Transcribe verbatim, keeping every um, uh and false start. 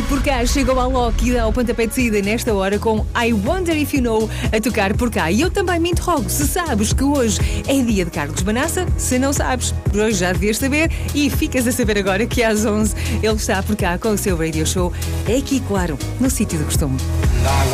por cá chegou a Loki e dá o pontapé de saída nesta hora com I Wonder If You Know a tocar por cá. E eu também me interrogo se sabes que hoje é dia de Carlos Banassa. Se não sabes, por hoje já devias saber e ficas a saber agora que às onze ele está por cá com o seu radio show. É aqui, claro, no sítio do costume.